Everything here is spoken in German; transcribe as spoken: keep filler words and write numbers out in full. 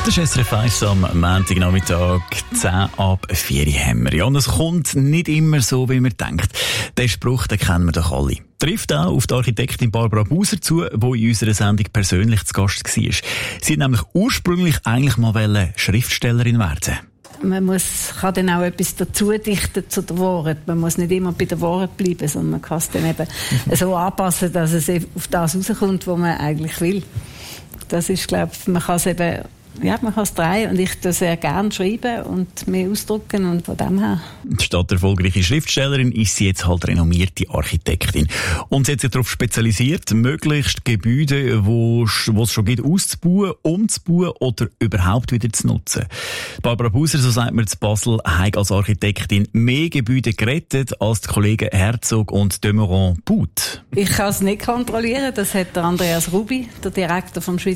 Das ist S R F eins am Montagnachmittag, zehn ab vier haben wir. Ja, und es kommt nicht immer so, wie man denkt. Den Spruch, den kennen wir doch alle. Trifft auch auf die Architektin Barbara Buser zu, die in unserer Sendung persönlich zu Gast war. Sie hat nämlich ursprünglich eigentlich mal Schriftstellerin werden. Man muss, kann dann auch etwas dazu dichten zu der Wahrheit. Man muss nicht immer bei der Wahrheit bleiben, sondern man kann es dann eben so anpassen, dass es auf das rauskommt, was man eigentlich will. Das ist, glaube ich, man kann es eben, ja, man kann es drehen und ich das sehr gerne schreiben und mehr ausdrücken und von dem her. Statt erfolgreiche Schriftstellerin ist sie jetzt halt renommierte Architektin. Und sie hat sich darauf spezialisiert, möglichst Gebäude, wo es schon gibt, auszubauen, umzubauen oder überhaupt wieder zu nutzen. Barbara Buser, so sagt man zu Basel, hat als Architektin mehr Gebäude gerettet als die Kollegen Herzog und de Meuron-Buth. Ich kann es nicht kontrollieren, das hat der Andreas Rubi, der Direktor vom Schweizer